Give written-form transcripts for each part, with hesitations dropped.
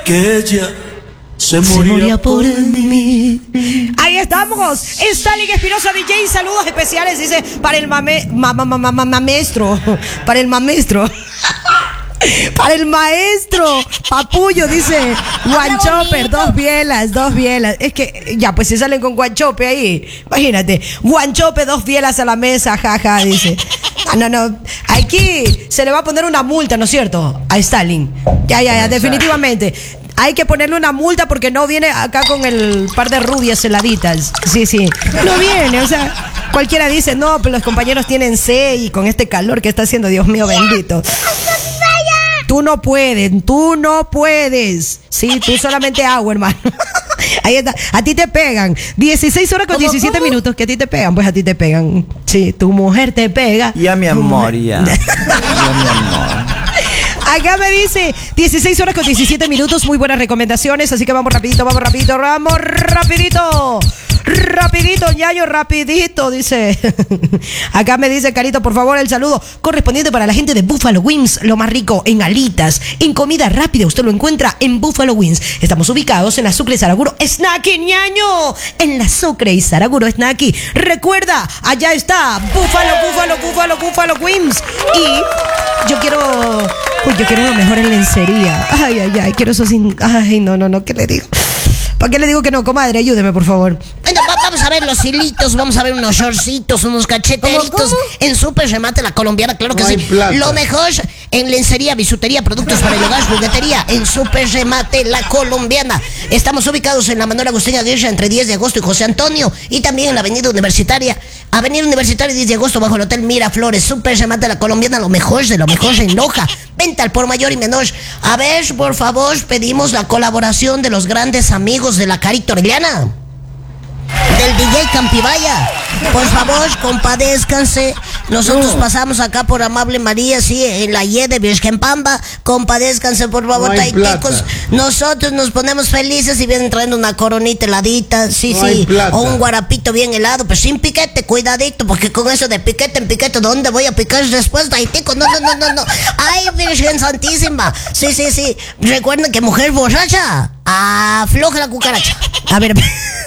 que ella se moría por mí. Ahí estamos. Stalin Espinosa DJ, saludos especiales. Dice, para el maestro. Para el maestro. Para el maestro Papullo, dice Guanchoper, dos bielas. Es que ya, pues si salen con Guanchope ahí, imagínate, Guanchope, 2 bielas a la mesa, jaja, dice. No, aquí se le va a poner una multa, ¿no es cierto? A Stalin. Ya, definitivamente. Hay que ponerle una multa porque no viene acá con el par de rubias heladitas. Sí. No viene, o sea, cualquiera dice, no, pero los compañeros tienen sed y con este calor que está haciendo, Dios mío bendito. Tú no puedes. Sí, tú solamente agua, hermano. Ahí está. A ti te pegan. 16 horas con 17 minutos. ¿Que a ti te pegan? Pues a ti te pegan. Sí, tu mujer te pega. Ya, mi amor, ya. Ya, mi amor. Acá me dice 16 horas con 17 minutos. Muy buenas recomendaciones. Así que vamos rapidito. Rapidito, ñaño, rapidito, dice. Acá me dice Carito, por favor, el saludo correspondiente para la gente de Buffalo Wings, lo más rico en alitas, en comida rápida, usted lo encuentra en Buffalo Wings. Estamos ubicados en la Sucre y Saraguro Snacky, ñaño, en la Sucre y Saraguro Snacky. Recuerda, allá está Buffalo Wings. Y yo quiero lo mejor en lencería. Ay, quiero eso sin. Ay, no, ¿qué le digo? ¿Para qué le digo que no, comadre? Ayúdeme, por favor. Bueno, vamos a ver los hilitos, vamos a ver unos shortcitos, unos cacheteritos. ¿Cómo? En Super Remate La Colombiana, claro que no sí. Plata. Lo mejor en lencería, bisutería, productos para el hogar, juguetería. En Super Remate La Colombiana. Estamos ubicados en la Manuel Agustín Aguirre, entre 10 de agosto y José Antonio. Y también en la Avenida Universitaria. Avenida Universitaria, 10 de agosto, bajo el Hotel Miraflores. Super Remate La Colombiana, lo mejor de lo mejor en Loja. Venta al por mayor y menor. A ver, por favor, pedimos la colaboración de los grandes amigos de la Carita Orellana, del DJ Campibaya. Por favor, compadézcanse. Nosotros pasamos acá por Amable María, sí, en la Y de Virgenpamba. Compadézcanse, por favor, no taiticos. Nosotros nos ponemos felices y vienen trayendo una coronita heladita, sí, o un guarapito bien helado, pero sin piquete, cuidadito, porque con eso de piquete en piquete, ¿dónde voy a picar después, taitico? No. Ay, Virgen Santísima. Sí. Recuerden que mujer borracha afloja la cucaracha. A ver.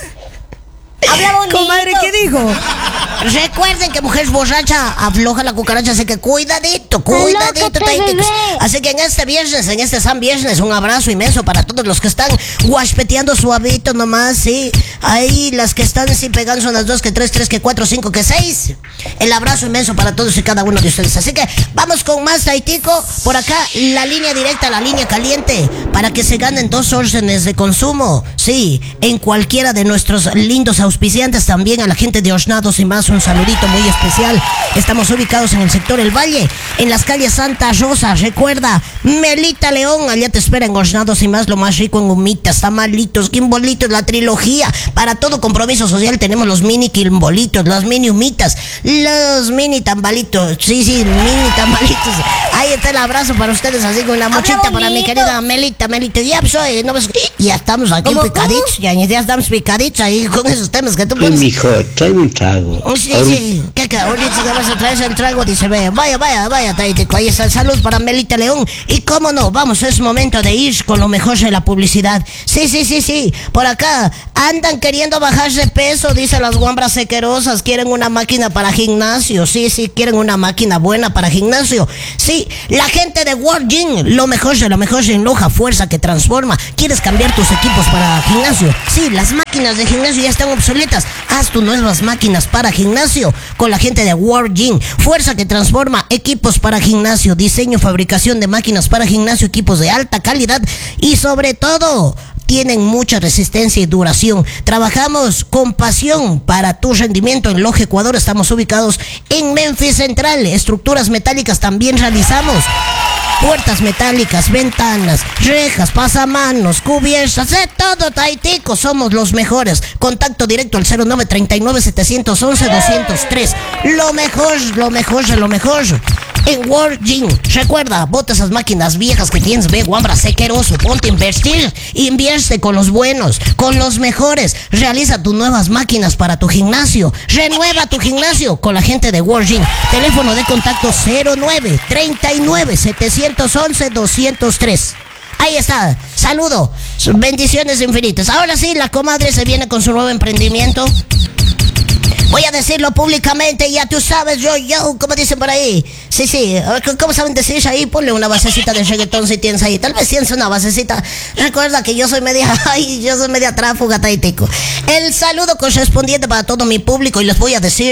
Habla bonito. Comadre, ¿qué dijo? Recuerden que mujer borracha afloja la cucaracha, así que cuidadito, taiticos. Así que en este viernes, en este San Viernes, un abrazo inmenso para todos los que están guaspeteando suavito nomás, sí. Ahí las que están sí pegando son las 2, que 3, que 4, 5, que 6. El abrazo inmenso para todos y cada uno de ustedes. Así que vamos con más taitico. Por acá, la línea directa, la línea caliente, para que se ganen 2 órdenes de consumo. Sí, en cualquiera de nuestros lindos auspiciantes, también a la gente de Hornados y más, un saludito muy especial. Estamos ubicados en el sector El Valle, en las calles Santa Rosa. Recuerda, Melita León, allá te espera en Hornados y más, lo más rico en humitas, tamalitos, quimbolitos, la trilogía. Para todo compromiso social tenemos los mini quimbolitos, las mini humitas, los mini tambalitos. Sí, mini tambalitos. Ahí está el abrazo para ustedes, así con la mochita para mi querida Melita. Ya, pues, no, pues, ya estamos aquí picaditos, ya estamos picaditos ahí con esos temas que tú pones. Mijo, trae un trago. Sí. ¿Qué? Ahorita te vas a traer el trago, dice, vaya, taitico. Ahí está el salud para Melita León. Y cómo no, vamos, es momento de ir con lo mejor de la publicidad. Sí. Por acá, andan queriendo bajar de peso, dice las guambras sequerosas. Quieren una máquina para gimnasio. Sí, quieren una máquina buena para gimnasio. Sí, la gente de World Gym, lo mejor en Loja, fuerza que transforma. ¿Quieres cambiar tus equipos para gimnasio? Sí, las máquinas de gimnasio ya están obsoletas. Haz tus nuevas máquinas para gimnasio con la gente de World Gym. Fuerza que transforma, equipos para gimnasio, diseño, fabricación de máquinas para gimnasio, equipos de alta calidad y sobre todo tienen mucha resistencia y duración. Trabajamos con pasión para tu rendimiento en Loja, Ecuador. Estamos ubicados en Memphis Central. Estructuras metálicas también realizamos. Puertas metálicas, ventanas, rejas, pasamanos, cubiertas, de todo, taitico, somos los mejores. Contacto directo al 0939-711-203. Lo mejor. En World Gym. Recuerda, bota esas máquinas viejas que tienes, ve, guambra sequeroso, ponte a invertir. Invierte con los buenos, con los mejores. Realiza tus nuevas máquinas para tu gimnasio. Renueva tu gimnasio con la gente de World Gym. Teléfono de contacto 0939-711-203. Ahí está. Saludo. Bendiciones infinitas. Ahora sí, la comadre se viene con su nuevo emprendimiento. Voy a decirlo públicamente, ya tú sabes, yo, como dicen por ahí. Sí, a ver, ¿cómo saben decir ahí? Ponle una basecita de reggaetón si tienes ahí. Tal vez tienes una basecita. Recuerda que yo soy media tráfuga, taitico. El saludo correspondiente para todo mi público y les voy a decir